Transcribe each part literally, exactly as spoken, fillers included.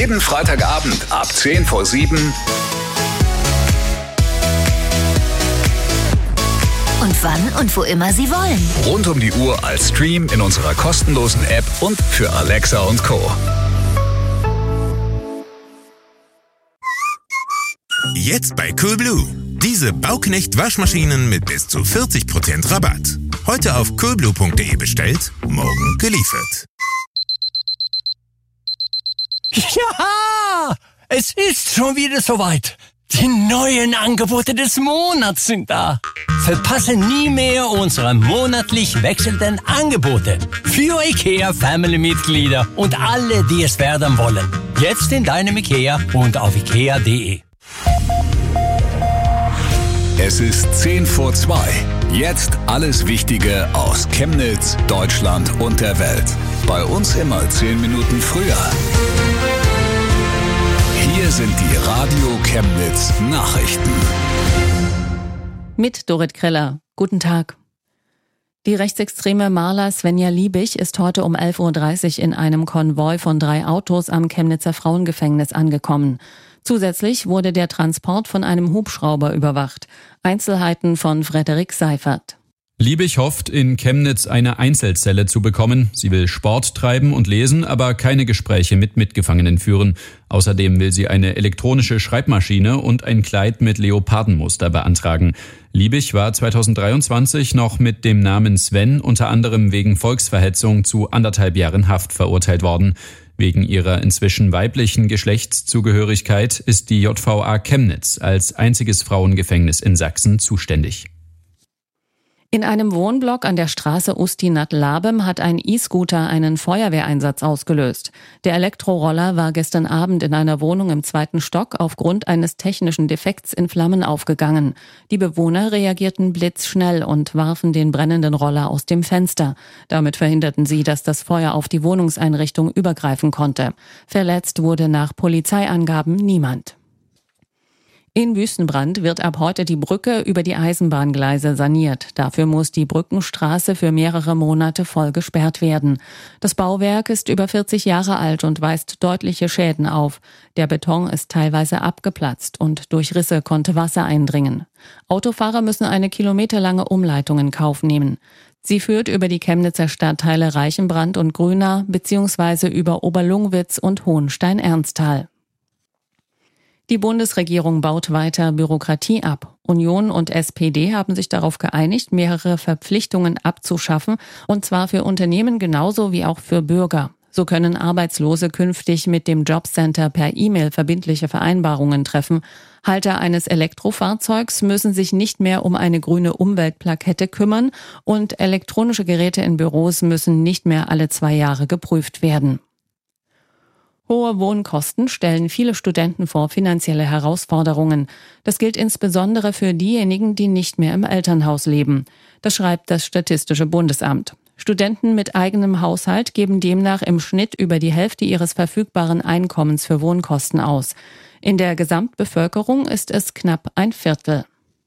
Jeden Freitagabend ab zehn vor sieben. Und wann und wo immer Sie wollen. Rund um die Uhr als Stream in unserer kostenlosen App und für Alexa und Co. Jetzt bei Coolblue. Diese Bauknecht-Waschmaschinen mit bis zu vierzig Prozent Rabatt. Heute auf coolblue punkt de bestellt, morgen geliefert. Ja, es ist schon wieder soweit. Die neuen Angebote des Monats sind da. Verpasse nie mehr unsere monatlich wechselnden Angebote für IKEA Family-Mitglieder und alle, die es werden wollen. Jetzt in deinem IKEA und auf ikea punkt de. Es ist zehn vor zwei. Jetzt alles Wichtige aus Chemnitz, Deutschland und der Welt. Bei uns immer zehn Minuten früher. Hier sind die Radio Chemnitz Nachrichten. Mit Dorit Kreller. Guten Tag. Die rechtsextreme Marla Svenja Liebig ist heute um elf Uhr dreißig in einem Konvoi von drei Autos am Chemnitzer Frauengefängnis angekommen. Zusätzlich wurde der Transport von einem Hubschrauber überwacht. Einzelheiten von Frederik Seifert. Liebig hofft, in Chemnitz eine Einzelzelle zu bekommen. Sie will Sport treiben und lesen, aber keine Gespräche mit Mitgefangenen führen. Außerdem will sie eine elektronische Schreibmaschine und ein Kleid mit Leopardenmuster beantragen. Liebig war zweitausenddreiundzwanzig noch mit dem Namen Sven unter anderem wegen Volksverhetzung zu anderthalb Jahren Haft verurteilt worden. Wegen ihrer inzwischen weiblichen Geschlechtszugehörigkeit ist die J V A Chemnitz als einziges Frauengefängnis in Sachsen zuständig. In einem Wohnblock an der Straße Ustinat-Labem hat ein E-Scooter einen Feuerwehreinsatz ausgelöst. Der Elektroroller war gestern Abend in einer Wohnung im zweiten Stock aufgrund eines technischen Defekts in Flammen aufgegangen. Die Bewohner reagierten blitzschnell und warfen den brennenden Roller aus dem Fenster. Damit verhinderten sie, dass das Feuer auf die Wohnungseinrichtung übergreifen konnte. Verletzt wurde nach Polizeiangaben niemand. In Wüstenbrand wird ab heute die Brücke über die Eisenbahngleise saniert. Dafür muss die Brückenstraße für mehrere Monate voll gesperrt werden. Das Bauwerk ist über vierzig Jahre alt und weist deutliche Schäden auf. Der Beton ist teilweise abgeplatzt und durch Risse konnte Wasser eindringen. Autofahrer müssen eine kilometerlange Umleitung in Kauf nehmen. Sie führt über die Chemnitzer Stadtteile Reichenbrand und Grünau bzw. über Oberlungwitz und Hohenstein-Ernsthal. Die Bundesregierung baut weiter Bürokratie ab. Union und S P D haben sich darauf geeinigt, mehrere Verpflichtungen abzuschaffen, und zwar für Unternehmen genauso wie auch für Bürger. So können Arbeitslose künftig mit dem Jobcenter per E-Mail verbindliche Vereinbarungen treffen. Halter eines Elektrofahrzeugs müssen sich nicht mehr um eine grüne Umweltplakette kümmern und elektronische Geräte in Büros müssen nicht mehr alle zwei Jahre geprüft werden. Hohe Wohnkosten stellen viele Studenten vor finanzielle Herausforderungen. Das gilt insbesondere für diejenigen, die nicht mehr im Elternhaus leben. Das schreibt das Statistische Bundesamt. Studenten mit eigenem Haushalt geben demnach im Schnitt über die Hälfte ihres verfügbaren Einkommens für Wohnkosten aus. In der Gesamtbevölkerung ist es knapp ein Viertel.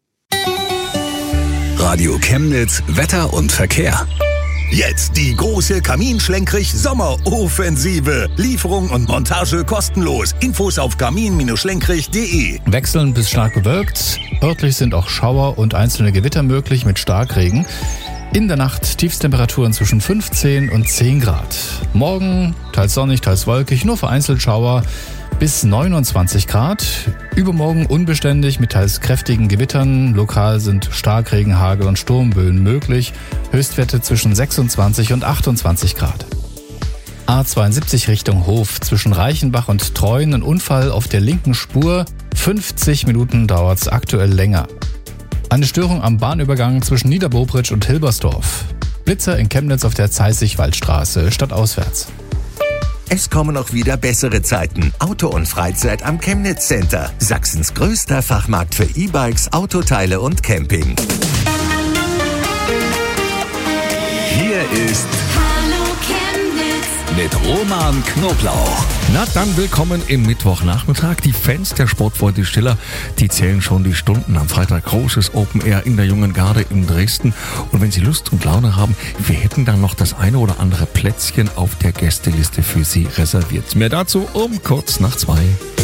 Radio Chemnitz, Wetter und Verkehr. Jetzt die große Kamin-Schlenkrich-Sommeroffensive. Lieferung und Montage kostenlos. Infos auf kamin Bindestrich schlenkrich punkt de. Wechselnd bis stark bewölkt. Örtlich sind auch Schauer und einzelne Gewitter möglich mit Starkregen. In der Nacht Tiefstemperaturen zwischen fünfzehn und zehn Grad. Morgen teils sonnig, teils wolkig, nur vereinzelt Schauer bis neunundzwanzig Grad. Übermorgen unbeständig mit teils kräftigen Gewittern. Lokal sind Starkregen, Hagel und Sturmböen möglich. Höchstwerte zwischen sechsundzwanzig und achtundzwanzig Grad. A zweiundsiebzig Richtung Hof. Zwischen Reichenbach und Treuen ein Unfall auf der linken Spur. fünfzig Minuten dauert's aktuell länger. Eine Störung am Bahnübergang zwischen Niederbobritsch und Hilbersdorf. Blitzer in Chemnitz auf der Zeisig-Waldstraße, stadtauswärts. Es kommen auch wieder bessere Zeiten. Auto und Freizeit am Chemnitz Center. Sachsens größter Fachmarkt für E-Bikes, Autoteile und Camping. Hier ist Hallo Chemnitz mit mit Roman Knoblauch. Na dann willkommen im Mittwochnachmittag. Die Fans der Sportfreunde Stiller, die zählen schon die Stunden. Am Freitag großes Open Air in der Jungen Garde in Dresden. Und wenn Sie Lust und Laune haben, wir hätten dann noch das eine oder andere Plätzchen auf der Gästeliste für Sie reserviert. Mehr dazu um kurz nach zwei.